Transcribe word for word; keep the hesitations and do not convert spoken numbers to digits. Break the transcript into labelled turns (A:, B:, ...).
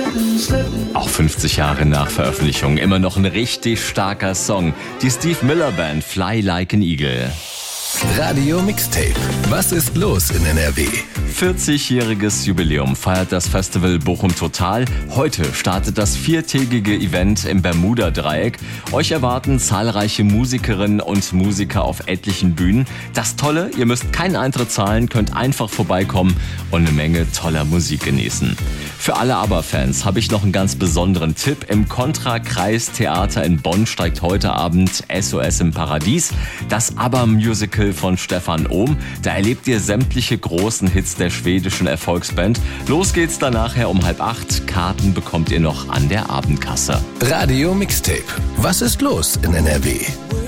A: Auch fünfzig Jahre nach Veröffentlichung immer noch ein richtig starker Song. Die Steve Miller Band Fly Like an Eagle.
B: Radio Mixtape. Was ist los in N R W?
A: vierzigjähriges Jubiläum feiert das Festival Bochum Total. Heute startet das viertägige Event im Bermuda-Dreieck. Euch erwarten zahlreiche Musikerinnen und Musiker auf etlichen Bühnen. Das Tolle, ihr müsst keinen Eintritt zahlen, könnt einfach vorbeikommen und eine Menge toller Musik genießen. Für alle ABBA-Fans habe ich noch einen ganz besonderen Tipp. Im Contra-Kreis-Theater in Bonn steigt heute Abend S O S im Paradies, das ABBA-Musical von Stefan Ohm. Da erlebt ihr sämtliche großen Hits der schwedischen Erfolgsband. Los geht's dann nachher um halb acht. Karten bekommt ihr noch an der Abendkasse.
B: Radio Mixtape. Was ist los in N R W?